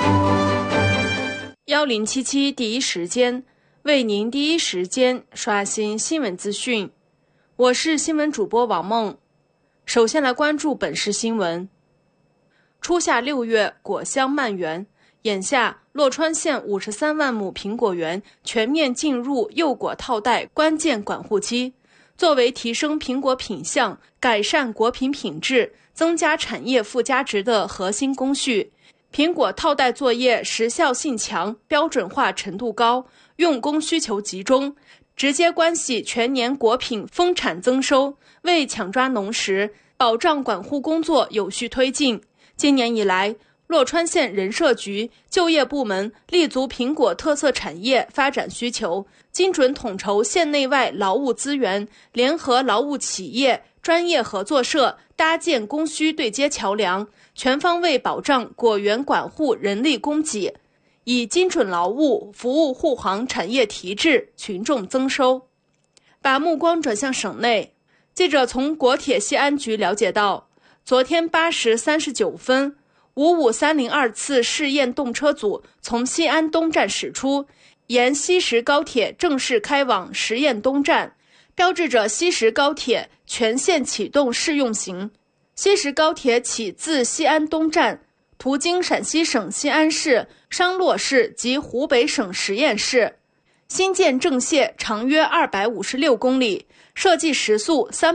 1077第一时间为您第一时间刷新新闻资讯，我是新闻主播王梦。首先来关注本市新闻。初夏6月，果香漫园，眼下洛川县53万亩苹果园全面进入柚果套袋关键管护期。作为提升苹果品相、改善果品品质、增加产业附加值的核心工序，苹果套袋作业时效性强、标准化程度高、用工需求集中，直接关系全年果品丰产增收。为抢抓农时，保障管护工作有序推进。今年以来，洛川县人社局、就业部门立足苹果特色产业发展需求，精准统筹县内外劳务资源，联合劳务企业、专业合作社，搭建供需对接桥梁，全方位保障果园管护人力供给，以精准劳务服务护航产业提质、群众增收。把目光转向省内，记者从国铁西安局了解到，昨天8时39分，55302次试验动车组从西安东站驶出，沿西石高铁正式开往实验东站，标志着西石高铁全线启动试用型。西石高铁起自西安东站，途经陕西省西安市、商洛市及湖北省十堰市。新建正线长约256公里，设计时速